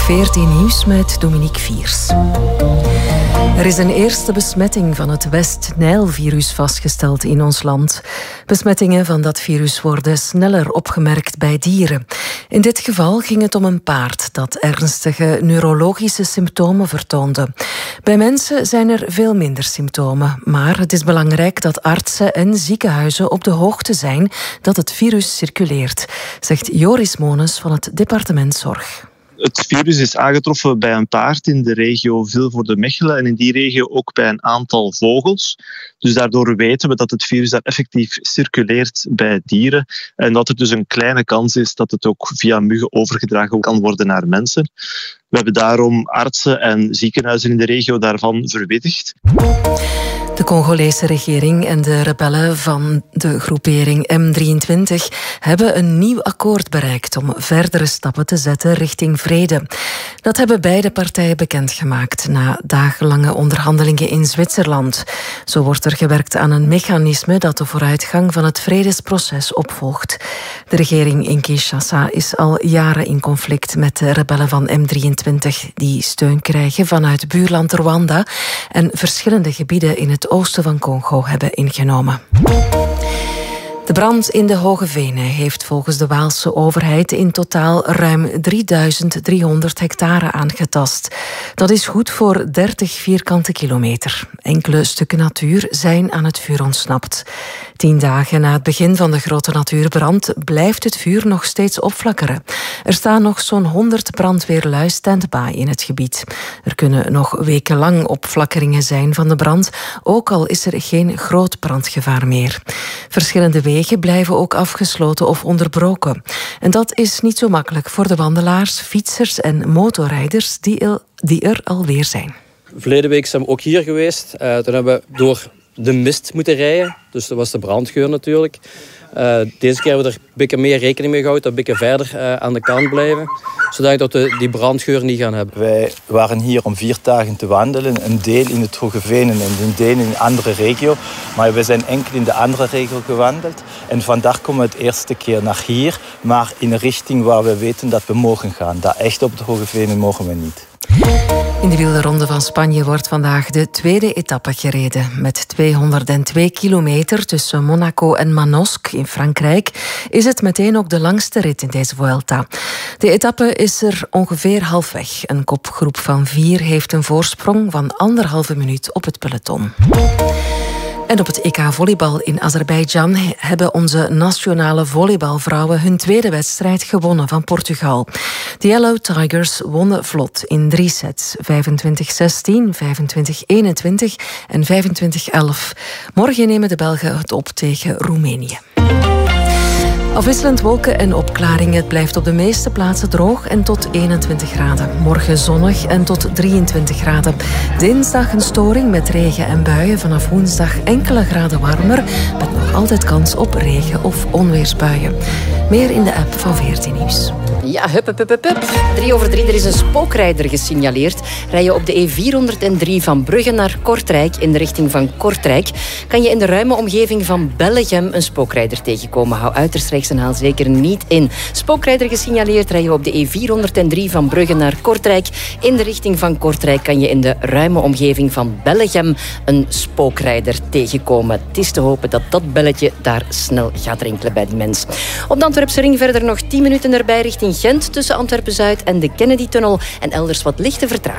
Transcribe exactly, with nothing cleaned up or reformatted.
veertien Nieuws met Dominique Viers. Er is een eerste besmetting van het West-Nijl-virus vastgesteld in ons land. Besmettingen van dat virus worden sneller opgemerkt bij dieren. In dit geval ging het om een paard dat ernstige neurologische symptomen vertoonde. Bij mensen zijn er veel minder symptomen, maar het is belangrijk dat artsen en ziekenhuizen op de hoogte zijn dat het virus circuleert, zegt Joris Mones van het departement Zorg. Het virus is aangetroffen bij een paard in de regio Vilvoorde-Mechelen en in die regio ook bij een aantal vogels. Dus daardoor weten we dat het virus daar effectief circuleert bij dieren en dat er dus een kleine kans is dat het ook via muggen overgedragen kan worden naar mensen. We hebben daarom artsen en ziekenhuizen in de regio daarvan verwittigd. De Congolese regering en de rebellen van de groepering M drieëntwintig hebben een nieuw akkoord bereikt om verdere stappen te zetten richting vrede. Dat hebben beide partijen bekendgemaakt na dagenlange onderhandelingen in Zwitserland. Zo wordt er gewerkt aan een mechanisme dat de vooruitgang van het vredesproces opvolgt. De regering in Kinshasa is al jaren in conflict met de rebellen van M drieëntwintig, die steun krijgen vanuit buurland Rwanda en verschillende gebieden in het oosten van Congo hebben ingenomen. De brand in de Hoge Venen heeft volgens de Waalse overheid in totaal ruim drieduizend driehonderd hectare aangetast. Dat is goed voor dertig vierkante kilometer. Enkele stukken natuur zijn aan het vuur ontsnapt. Tien dagen na het begin van de grote natuurbrand blijft het vuur nog steeds opflakkeren. Er staan nog zo'n honderd brandweerlui stand-by in het gebied. Er kunnen nog wekenlang opflakkeringen zijn van de brand, ook al is er geen groot brandgevaar meer. Verschillende wegen blijven ook afgesloten of onderbroken. En dat is niet zo makkelijk voor de wandelaars, fietsers en motorrijders die er, die er alweer zijn. Verleden week zijn we ook hier geweest. Uh, toen hebben we door de mist moeten rijden. Dus dat was de brandgeur natuurlijk. Uh, deze keer hebben we er een beetje meer rekening mee gehouden. Dat we een beetje verder uh, aan de kant blijven. Zodat we die brandgeur niet gaan hebben. Wij waren hier om vier dagen te wandelen. Een deel in het Hoge Venen en een deel in een andere regio. Maar we zijn enkel in de andere regio gewandeld. En vandaag komen we het eerste keer naar hier. Maar in een richting waar we weten dat we mogen gaan. Daar echt op het Hoge Venen mogen we niet. In de wielrenronde van Spanje wordt vandaag de tweede etappe gereden. Met tweehonderdtwee kilometer tussen Monaco en Manosque in Frankrijk is het meteen ook de langste rit in deze Vuelta. De etappe is er ongeveer halfweg. Een kopgroep van vier heeft een voorsprong van anderhalve minuut op het peloton. En op het E K volleybal in Azerbeidzjan hebben onze nationale volleybalvrouwen hun tweede wedstrijd gewonnen van Portugal. De Yellow Tigers wonnen vlot in drie sets. vijfentwintig zestien, vijfentwintig eenentwintig en vijfentwintig elf. Morgen nemen de Belgen het op tegen Roemenië. Afwisselend wolken en opklaringen. Het blijft op de meeste plaatsen droog en tot eenentwintig graden. Morgen zonnig en tot drieëntwintig graden. Dinsdag een storing met regen en buien. Vanaf woensdag enkele graden warmer. Met nog altijd kans op regen- of onweersbuien. Meer in de app van veertien Nieuws. Ja, hup, hup, hup, hup. Drie over drie, er is een spookrijder gesignaleerd. Rij je op de E vierhonderddrie van Brugge naar Kortrijk in de richting van Kortrijk, kan je in de ruime omgeving van Bellegem een spookrijder tegenkomen. Hou uiterst rechts en haal zeker niet in. Spookrijder gesignaleerd, rij je op de E vierhonderddrie van Brugge naar Kortrijk. In de richting van Kortrijk kan je in de ruime omgeving van Bellegem een spookrijder tegenkomen. Het is te hopen dat dat belletje daar snel gaat rinkelen bij die mens. Op de Antwerpse ring verder nog tien minuten erbij richting Gent tussen Antwerpen-Zuid en de Kennedy-tunnel en elders wat lichte vertraging.